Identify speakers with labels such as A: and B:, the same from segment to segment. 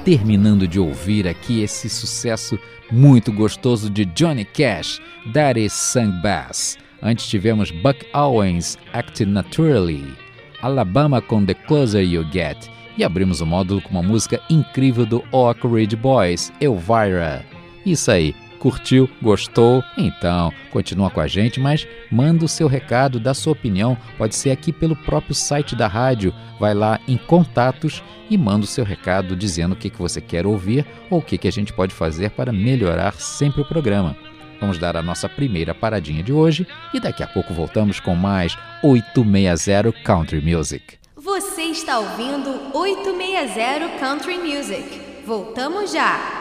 A: terminando de ouvir aqui esse sucesso muito gostoso de Johnny Cash, Daddy Sung Bass. Antes tivemos Buck Owens, Acting Naturally, Alabama com The Closer You Get, e abrimos o módulo com uma música incrível do Oak Ridge Boys, Elvira. Isso aí, curtiu? Gostou? Então, continua com a gente, mas manda o seu recado, dá sua opinião, pode ser aqui pelo próprio site da rádio, vai lá em contatos e manda o seu recado dizendo o que você quer ouvir ou o que a gente pode fazer para melhorar sempre o programa. Vamos dar a nossa primeira paradinha de hoje e daqui a pouco voltamos com mais 860 Country Music.
B: Você está ouvindo 860 Country Music. Voltamos já!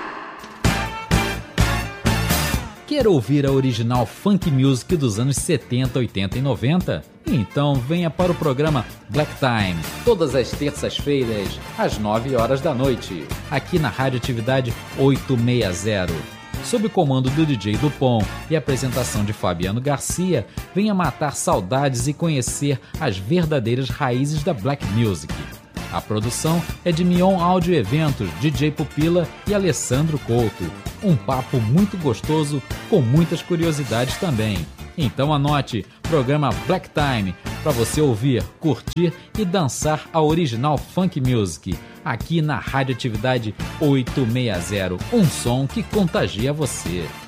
A: Quer ouvir a original funk music dos anos 70, 80 e 90? Então venha para o programa Black Time, todas as terças-feiras, às 9 horas da noite, aqui na Radioatividade 860. Sob o comando do DJ Dupont e apresentação de Fabiano Garcia, venha matar saudades e conhecer as verdadeiras raízes da Black Music. A produção é de Mion Áudio Eventos, DJ Pupila e Alessandro Couto. Um papo muito gostoso, com muitas curiosidades também. Então anote, programa Black Time, para você ouvir, curtir e dançar a original funk music, aqui na Radioatividade 860, um som que contagia você.